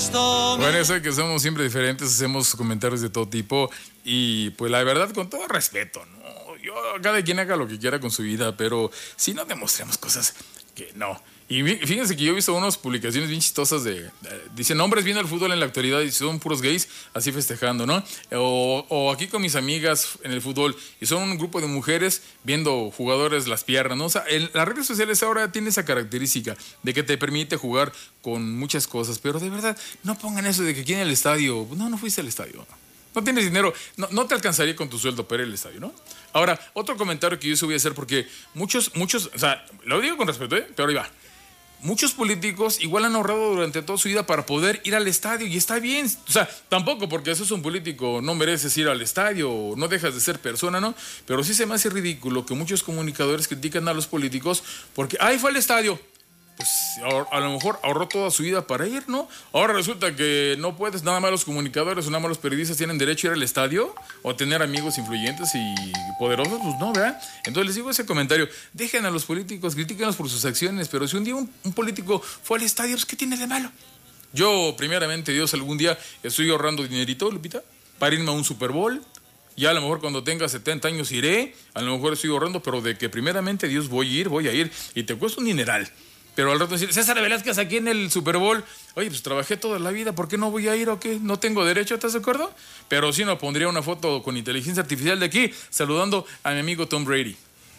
Bueno, eso de que somos siempre diferentes, hacemos comentarios de todo tipo y pues la verdad con todo respeto, ¿no? Yo, cada quien haga lo que quiera con su vida, pero si no demostremos cosas que no. Y fíjense que yo he visto unas publicaciones bien chistosas dicen hombres viendo el fútbol en la actualidad y son puros gays así festejando, ¿no? O aquí con mis amigas en el fútbol y son un grupo de mujeres viendo jugadores las piernas, ¿no? O sea, las redes sociales ahora tienen esa característica de que te permite jugar con muchas cosas, pero de verdad, no pongan eso de que aquí en el estadio, no fuiste al estadio, no tienes dinero, no te alcanzaría con tu sueldo para ir al estadio, ¿no? Ahora, otro comentario que yo voy a hacer porque muchos, o sea, lo digo con respeto, pero ahí va. Muchos políticos igual han ahorrado durante toda su vida para poder ir al estadio y está bien, o sea, tampoco porque eso es un político, no mereces ir al estadio, no dejas de ser persona, ¿no? Pero sí se me hace ridículo que muchos comunicadores critican a los políticos porque, fue al estadio. Pues a lo mejor ahorró toda su vida para ir, ¿no? Ahora resulta que no puedes, nada más los comunicadores o nada más los periodistas tienen derecho a ir al estadio o tener amigos influyentes y poderosos, pues no, ¿verdad? Entonces les digo ese comentario, dejen a los políticos, critíquenlos por sus acciones, pero si un día un político fue al estadio, pues ¿qué tiene de malo? Yo, primeramente, Dios, algún día estoy ahorrando dinerito, Lupita, para irme a un Super Bowl. Ya a lo mejor cuando tenga 70 años iré, a lo mejor estoy ahorrando, pero de que primeramente Dios voy a ir y te cuesta un dineral. Pero al rato decir, César Velázquez aquí en el Super Bowl, oye, pues trabajé toda la vida, ¿por qué no voy a ir o qué? ¿No tengo derecho? ¿Estás de acuerdo? Pero sí, no pondría una foto con inteligencia artificial de aquí, saludando a mi amigo Tom Brady.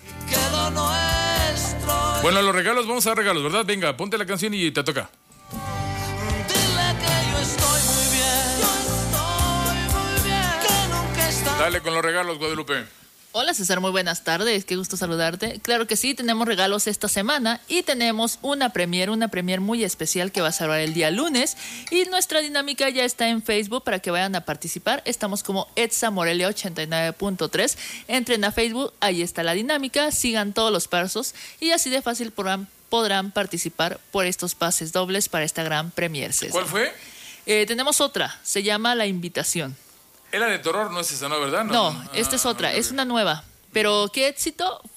Bueno, los regalos, vamos a dar regalos, ¿verdad? Venga, ponte la canción y te toca. Dile que yo estoy muy bien, que nunca está... Dale con los regalos, Guadalupe. Hola César, muy buenas tardes, qué gusto saludarte. Claro que sí, tenemos regalos esta semana y tenemos una premier muy especial que va a cerrar el día lunes y nuestra dinámica ya está en Facebook para que vayan a participar. Estamos como Etsa Morelia 89.3, entren a Facebook, ahí está la dinámica, sigan todos los pasos y así de fácil podrán participar por estos pases dobles para esta gran premier, César. ¿Cuál fue? Tenemos otra, se llama La Invitación. ¿Es la de terror? No es esa, ¿no? ¿Verdad? No, esta es otra, es una nueva. Pero qué éxito